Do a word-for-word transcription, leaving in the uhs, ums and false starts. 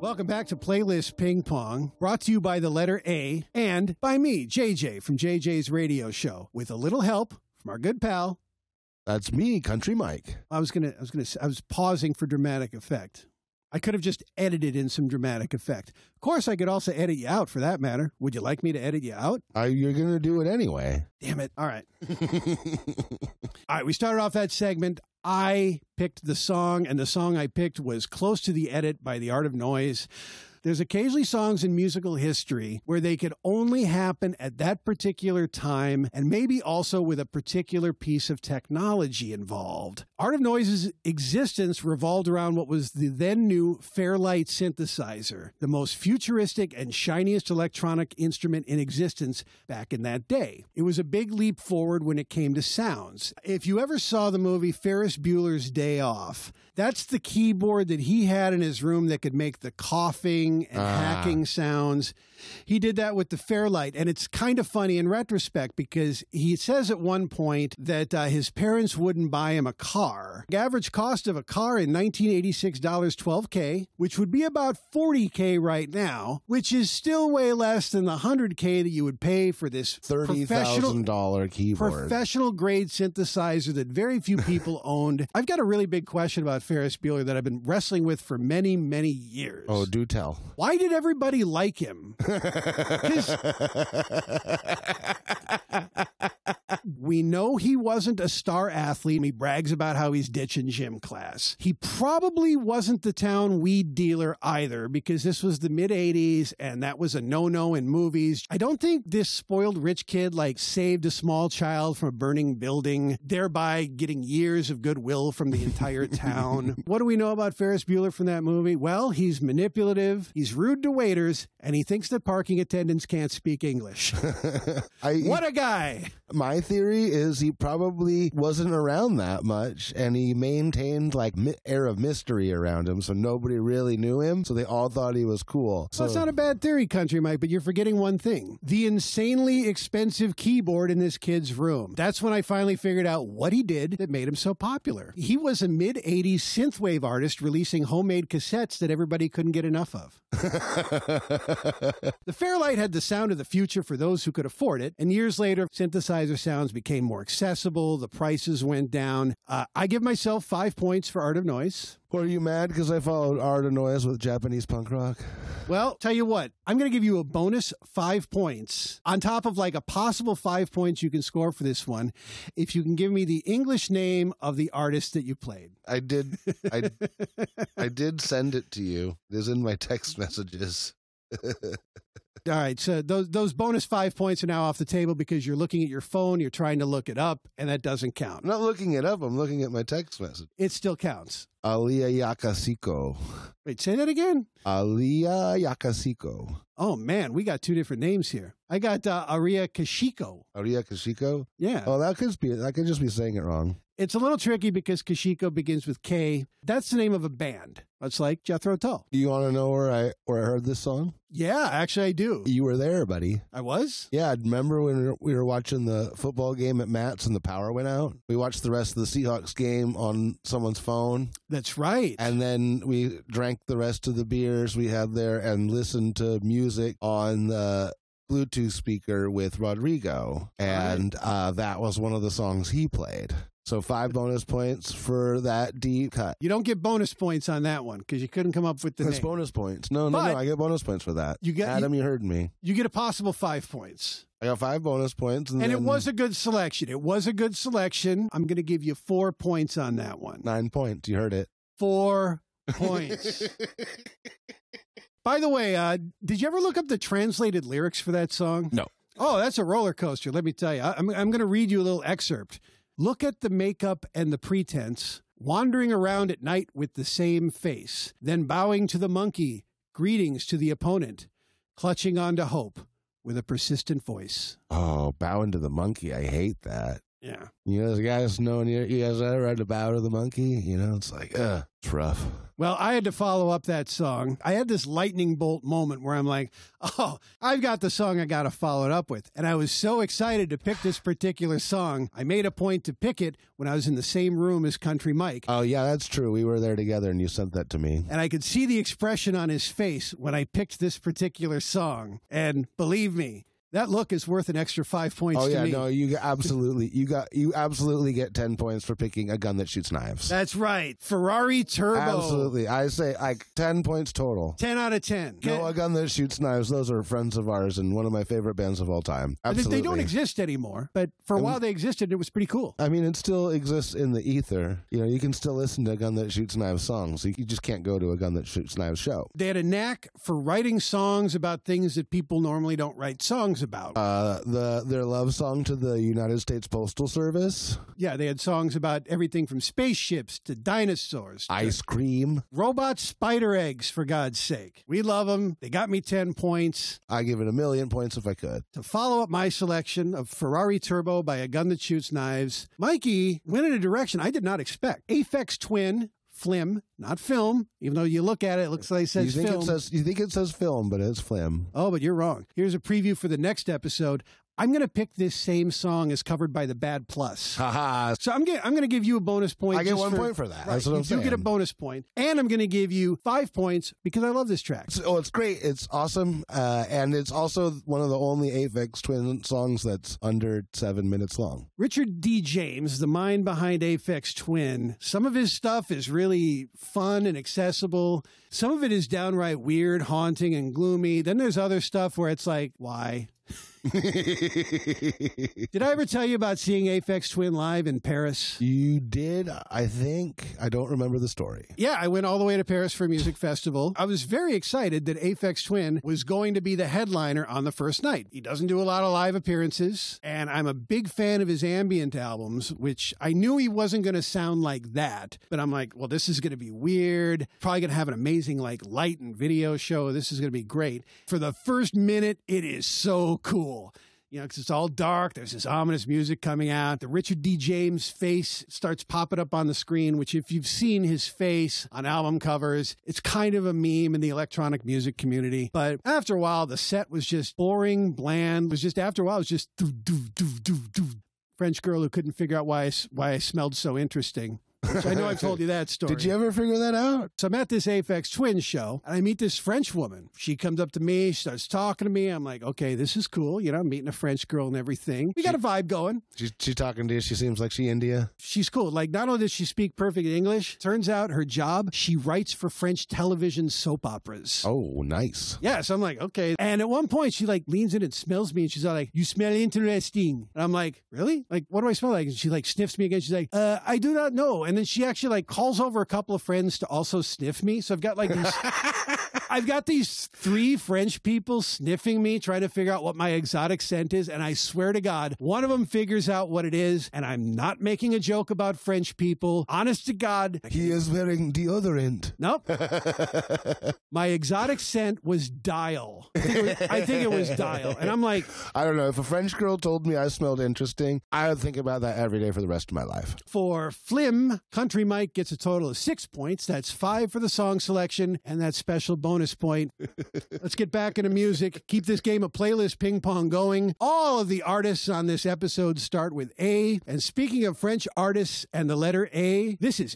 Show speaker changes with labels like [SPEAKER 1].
[SPEAKER 1] Welcome back to Playlist Ping Pong, brought to you by the letter A and by me, J J, from J J's Radio Show, with a little help from our good pal.
[SPEAKER 2] That's me, Country Mike.
[SPEAKER 1] I was gonna, I was gonna, I was pausing for dramatic effect. I could have just edited in some dramatic effect. Of course, I could also edit you out for that matter. Would you like me to edit you out?
[SPEAKER 2] Uh, you're going to do it anyway.
[SPEAKER 1] Damn it. All right. All right, we started off that segment. I picked the song, and the song I picked was Close to the Edit by The Art of Noise. There's occasionally songs in musical history where they could only happen at that particular time and maybe also with a particular piece of technology involved. Art of Noise's existence revolved around what was the then new Fairlight synthesizer, the most futuristic and shiniest electronic instrument in existence back in that day. It was a big leap forward when it came to sounds. If you ever saw the movie Ferris Bueller's Day Off, that's the keyboard that he had in his room that could make the coughing and uh. hacking sounds. He did that with the Fairlight, and it's kind of funny in retrospect because he says at one point that uh, his parents wouldn't buy him a car. The average cost of a car in nineteen eighty-six dollars, twelve K, which would be about forty K right now, which is still way less than the one hundred K that you would pay for this
[SPEAKER 2] thirty thousand dollars keyboard.
[SPEAKER 1] Professional grade synthesizer that very few people owned. I've got a really big question about Ferris Bueller that I've been wrestling with for many, many years.
[SPEAKER 2] Oh, do tell.
[SPEAKER 1] Why did everybody like him? We know he wasn't a star athlete. He brags about how he's ditching gym class. He probably wasn't the town weed dealer either, because this was the mid eighties and that was a no-no in movies. I don't think this spoiled rich kid like saved a small child from a burning building, thereby getting years of goodwill from the entire town. What do we know about Ferris Bueller from that movie? Well, he's manipulative, he's rude to waiters, and he thinks that parking attendants can't speak English.
[SPEAKER 2] I,
[SPEAKER 1] what a guy!
[SPEAKER 2] My theory is he probably wasn't around that much, and he maintained like mi- air of mystery around him, so nobody really knew him, so they all thought he was cool. So
[SPEAKER 1] well, it's not a bad theory, Country Mike, but you're forgetting one thing. The insanely expensive keyboard in this kid's room. That's when I finally figured out what he did that made him so popular. He was a mid-eighties synthwave artist releasing homemade cassettes that everybody couldn't get enough of. The Fairlight had the sound of the future for those who could afford it, and years later, synthesizer sounds became more accessible, the prices went down. Uh, I give myself five points for Art of Noise.
[SPEAKER 2] Or are you mad because I followed Art of Noise with Japanese punk rock?
[SPEAKER 1] Well, tell you what, I'm going to give you a bonus five points on top of like a possible five points you can score for this one if you can give me the English name of the artist that you played.
[SPEAKER 2] I did. I, I did send it to you. It is in my text messages.
[SPEAKER 1] All right, so those those bonus five points are now off the table because you're looking at your phone, you're trying to look it up, and that doesn't count.
[SPEAKER 2] I'm not looking it up. I'm looking at my text message.
[SPEAKER 1] It still counts.
[SPEAKER 2] Aliyah Yakasiko.
[SPEAKER 1] Wait, say that again?
[SPEAKER 2] Aliyah Yakasiko.
[SPEAKER 1] Oh, man, we got two different names here. I got uh, Aria Kashiko.
[SPEAKER 2] Aria Kashiko?
[SPEAKER 1] Yeah.
[SPEAKER 2] Oh, that could be. I could just be saying it wrong.
[SPEAKER 1] It's a little tricky because Kashiko begins with K. That's the name of a band. It's like Jethro Tull.
[SPEAKER 2] Do you want to know where I where I heard this song?
[SPEAKER 1] Yeah, actually I do.
[SPEAKER 2] You were there, buddy.
[SPEAKER 1] I was?
[SPEAKER 2] Yeah, I remember when we were watching the football game at Matt's and the power went out? We watched the rest of the Seahawks game on someone's phone.
[SPEAKER 1] That's right.
[SPEAKER 2] And then we drank the rest of the beers we had there and listened to music on the Bluetooth speaker with Rodrigo. And uh, that was one of the songs he played. So five bonus points for that deep cut.
[SPEAKER 1] You don't get bonus points on that one because you couldn't come up with the
[SPEAKER 2] That's
[SPEAKER 1] name.
[SPEAKER 2] bonus points. No, no,
[SPEAKER 1] But
[SPEAKER 2] no. I get bonus points for that.
[SPEAKER 1] You get,
[SPEAKER 2] Adam,
[SPEAKER 1] you,
[SPEAKER 2] you heard me.
[SPEAKER 1] You get a possible five points.
[SPEAKER 2] I got five bonus points. And,
[SPEAKER 1] and
[SPEAKER 2] then
[SPEAKER 1] it was a good selection. It was a good selection. I'm going to give you four points on that one.
[SPEAKER 2] Nine points. You heard it.
[SPEAKER 1] Four points. By the way, uh, did you ever look up the translated lyrics for that song?
[SPEAKER 2] No.
[SPEAKER 1] Oh, that's a roller coaster. Let me tell you. I, I'm, I'm going to read you a little excerpt. Look at the makeup and the pretense, wandering around at night with the same face, then bowing to the monkey, greetings to the opponent, clutching on to hope with a persistent voice.
[SPEAKER 2] Oh, bowing to the monkey. I hate that.
[SPEAKER 1] Yeah.
[SPEAKER 2] You know, the guys knowing you, you guys ever read The Bow of the Monkey? You know, it's like, ugh, it's rough.
[SPEAKER 1] Well, I had to follow up that song. I had this lightning bolt moment where I'm like, oh, I've got the song I got to follow it up with. And I was so excited to pick this particular song. I made a point to pick it when I was in the same room as Country Mike.
[SPEAKER 2] Oh, yeah, that's true. We were there together and you sent that to me.
[SPEAKER 1] And I could see the expression on his face when I picked this particular song. And believe me, that look is worth an extra five points
[SPEAKER 2] oh,
[SPEAKER 1] to
[SPEAKER 2] yeah,
[SPEAKER 1] me.
[SPEAKER 2] no, you got absolutely, you got, you absolutely get ten points for picking a gun that shoots knives.
[SPEAKER 1] That's right. Ferrari Turbo.
[SPEAKER 2] Absolutely. I say like ten points total.
[SPEAKER 1] ten out of ten.
[SPEAKER 2] No, a gun that shoots knives. Those are friends of ours and one of my favorite bands of all time. Absolutely.
[SPEAKER 1] They don't exist anymore, but for a while they existed. It was pretty cool.
[SPEAKER 2] I mean, it still exists in the ether. You know, you can still listen to a gun that shoots knives songs. You just can't go to a gun that shoots knives show.
[SPEAKER 1] They had a knack for writing songs about things that people normally don't write songs about.
[SPEAKER 2] Uh, the their love song to the United States Postal Service.
[SPEAKER 1] Yeah, they had songs about everything from spaceships to dinosaurs. To
[SPEAKER 2] ice cream.
[SPEAKER 1] Robot spider eggs, for God's sake. We love them. They got me ten points.
[SPEAKER 2] I give it a million points if I could.
[SPEAKER 1] To follow up my selection of Ferrari Turbo by A Gun That Shoots Knives, Mikey went in a direction I did not expect. Aphex Twin, Flim, not film. Even though you look at it, it looks like it says
[SPEAKER 2] you think
[SPEAKER 1] film.
[SPEAKER 2] It says, you think it says film, but it's Flim.
[SPEAKER 1] Oh, but you're wrong. Here's a preview for the next episode. I'm going to pick this same song as covered by the Bad Plus.
[SPEAKER 2] Haha.
[SPEAKER 1] So I'm, get, I'm going to give you a bonus point.
[SPEAKER 2] I get one
[SPEAKER 1] for,
[SPEAKER 2] point for that.
[SPEAKER 1] Right,
[SPEAKER 2] That's what
[SPEAKER 1] you
[SPEAKER 2] I'm
[SPEAKER 1] do
[SPEAKER 2] saying.
[SPEAKER 1] get a bonus point. And I'm going to give you five points because I love this track.
[SPEAKER 2] Oh, it's great. It's awesome. Uh, and it's also one of the only Aphex Twin songs that's under seven minutes long.
[SPEAKER 1] Richard D. James, the mind behind Aphex Twin, some of his stuff is really fun and accessible. Some of it is downright weird, haunting, and gloomy. Then there's other stuff where it's like, why? Did I ever tell you about seeing Aphex Twin live in Paris?
[SPEAKER 2] You did, I think. I don't remember the story.
[SPEAKER 1] Yeah, I went all the way to Paris for a music festival. I was very excited that Aphex Twin was going to be the headliner on the first night. He doesn't do a lot of live appearances, and I'm a big fan of his ambient albums, which I knew he wasn't going to sound like that, but I'm like, well, this is going to be weird. Probably going to have an amazing like light and video show. This is going to be great. For the first minute, it is so cool. You know, because it's all dark. There's this ominous music coming out. The Richard D. James face starts popping up on the screen, which if you've seen his face on album covers, it's kind of a meme in the electronic music community. But after a while, the set was just boring, bland. It was just, after a while, it was just doo, doo, doo, doo, doo. French girl who couldn't figure out why I, why I smelled so interesting. So I know I've told you that story.
[SPEAKER 2] Did you ever figure that out?
[SPEAKER 1] So I'm at this Aphex Twin show, and I meet this French woman. She comes up to me, she starts talking to me. I'm like, okay, this is cool. You know, I'm meeting a French girl and everything. We got a vibe going.
[SPEAKER 2] She, she talking to you. She seems like she India.
[SPEAKER 1] She's cool. Like, not only does she speak perfect English, turns out her job, she writes for French television soap operas.
[SPEAKER 2] Oh, nice.
[SPEAKER 1] Yeah, so I'm like, okay. And at one point, she like leans in and smells me, and she's all like, you smell interesting. And I'm like, really? Like, what do I smell like? And she like sniffs me again. She's like, uh, I do not know. And then she actually like calls over a couple of friends to also sniff me. So I've got like these, I've got these three French people sniffing me, trying to figure out what my exotic scent is. And I swear to God, one of them figures out what it is. And I'm not making a joke about French people. Honest to God.
[SPEAKER 2] He is wearing deodorant.
[SPEAKER 1] Nope. My exotic scent was Dial. I think, it was, I think it was Dial. And I'm like,
[SPEAKER 2] I don't know. If a French girl told me I smelled interesting, I would think about that every day for the rest of my life.
[SPEAKER 1] For Flim, Country Mike gets a total of six points. That's five for the song selection and that special bonus point. Let's get back into music. Keep this game of playlist ping pong going. All of the artists on this episode start with A. And speaking of French artists and the letter A, this is